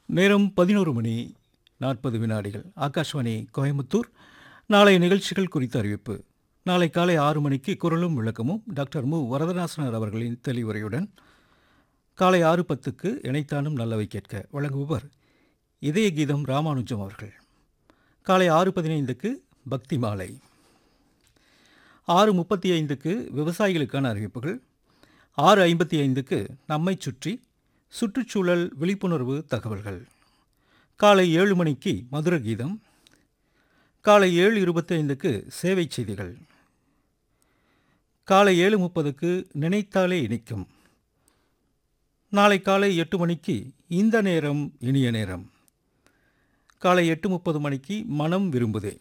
நேரம் 11:40 ஆகாஷ்வாணி கோயம்புத்தூர். நாளைய நிகழ்ச்சிகள் குறித்த அறிவிப்பு. நாளை காலை 6 மணிக்கு குரலும் விளக்கமும் டாக்டர் மு. வரதராசனார் அவர்களின் தெளிவுரையுடன். காலை 6:10க்கு இணைத்தானும் நல்லவை கேட்க வழங்குபவர் இதய கீதம் ராமானுஜம் அவர்கள். காலை 6:15க்கு பக்தி மாலை. 6:35க்கு விவசாயிகளுக்கான அறிவிப்புகள். 6:55க்கு நம்மை சுற்றி சுற்றுச்சூழல் விழிப்புணர்வு தகவல்கள். காலை 7 மணிக்கு மதுர கீதம். காலை 7:25க்கு சேவை செய்திகள். காலை 7:30க்கு நினைத்தாலே இனிக்கும். நாளை காலை 8 மணிக்கு இந்த நேரம் இனிய நேரம். காலை 8:30 மணிக்கு மனம் விரும்புதே.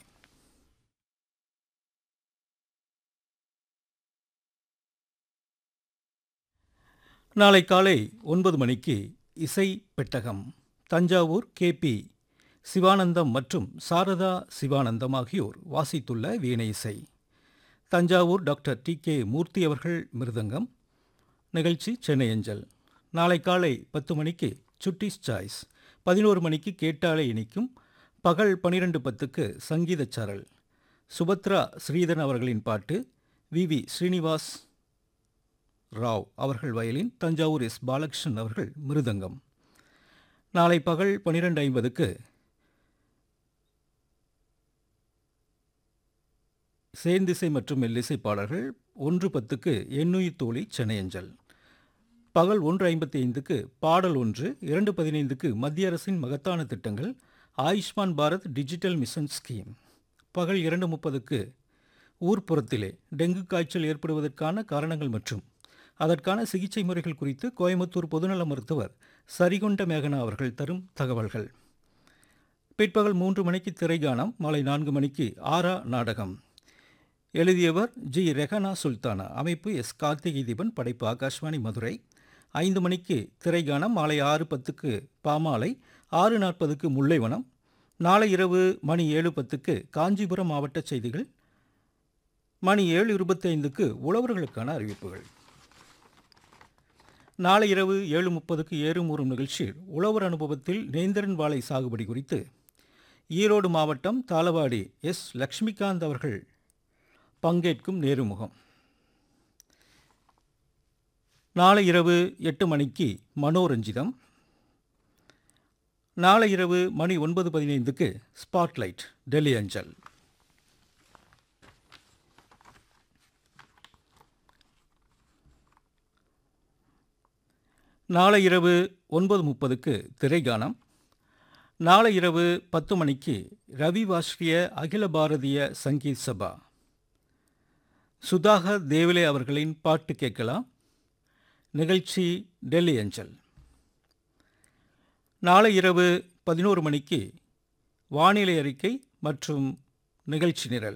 நாளை காலை 9 மணிக்கு இசை பெட்டகம். தஞ்சாவூர் கே.பி. சிவானந்தம் மற்றும் சாரதா சிவானந்தம் ஆகியோர் வாசித்துள்ள வீணை இசை. Thanjavur doctor DK. மூர்த்தி அவர்கள் மிருதங்கம். நிகழ்ச்சி சென்னை அஞ்சல். நாளை காலை 10 மணிக்கு சுட்டிஸ் சாய்ஸ். 11 மணிக்கு கேட்டாலே இனிக்கும். பகல் 12:10க்கு சங்கீதச் சாரல். சுபத்ரா ஸ்ரீதரன் அவர்களின் பாட்டு. வி. ஸ்ரீனிவாஸ் ராவ் அவர்கள் வயலின். தஞ்சாவூர் எஸ். பாலகிருஷ்ணன் அவர்கள் மிருதங்கம். நாளை பகல் 12:50க்கு சேர்ந்திசை மற்றும் மெல்லிசை பாடல்கள். 1:10க்கு எண்ணுயிர் தோழி சென்னை அஞ்சல். பகல் 1:55க்கு பாடல் ஒன்று. 2:15க்கு மத்திய அரசின் மகத்தான திட்டங்கள். Ayushman Bharat digital mission scheme. பகல் 2:30க்கு ஊர்ப்புறத்திலே டெங்கு காய்ச்சல் ஏற்படுவதற்கான காரணங்கள் மற்றும் அதற்கான சிகிச்சை முறைகள் குறித்து கோயம்புத்தூர் பொதுநல மருத்துவர் சரிகொண்ட மேகனா அவர்கள் தரும் தகவல்கள். பிற்பகல் 3 மணிக்கு திரைகானம். மாலை 4 மணிக்கு ஆரா நாடகம். எழுதியவர் ஜி. ரெஹனா சுல்தானா. அமைப்பு எஸ். கார்த்திகை தீபன். படைப்பு ஆகாஷ்வாணி மதுரை. 5 மணிக்கு திரைகானம். மாலை 6:10க்கு பாமாலை. 6:40க்கு முல்லைவனம். நாளை இரவு மணி 7:10க்கு காஞ்சிபுரம் மாவட்ட செய்திகள். மணி 7:25க்கு உழவர்களுக்கான அறிவிப்புகள். நாளை இரவு 7:30க்கு ஏறும் ஊறும் நிகழ்ச்சியில் உழவர் அனுபவத்தில் நேந்திரன் வாழை சாகுபடி குறித்து ஈரோடு மாவட்டம் தாளவாடி எஸ். லக்ஷ்மிகாந்த் அவர்கள் பங்கேற்கும் நேருமுகம். நாளை இரவு 8 மணிக்கு மனோரஞ்சிதம். நாளை இரவு மணி 9:15க்கு ஸ்பாட்லைட் டெல்லி அஞ்சல். நாளை இரவு 9:30க்கு திரைகானம். நாளை இரவு 10 மணிக்கு ரவி வாஸ்ரிய அகில பாரதிய சங்கீத் சபா. சுதாகர் தேவலே அவர்களின் பாட்டு கேட்கலாம். நிகழ்ச்சி டெல்லி அஞ்சல். நாளை இரவு 11 மணிக்கு வானிலை அறிக்கை மற்றும் நிகழ்ச்சி நிரல்.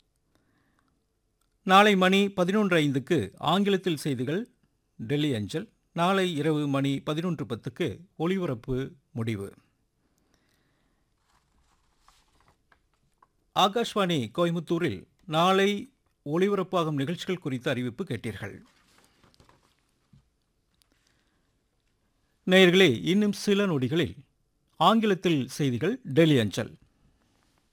நாளை மணி 11:05க்கு ஆங்கிலத்தில் செய்திகள் டெல்லி அஞ்சல். நாளை இரவு மணி 11:10க்கு ஒளிபரப்பு முடிவு. ஆகாஷ்வாணி கோயம்புத்தூரில் நாளை ஒளிபரப்பாகும் நிகழ்ச்சிகள் குறித்த அறிவிப்பு கேட்டீர்கள். நேயர்களே, இன்னும் சில நொடிகளில் ஆங்கிலத்தில் செய்திகள் டெல்லி அஞ்சல்.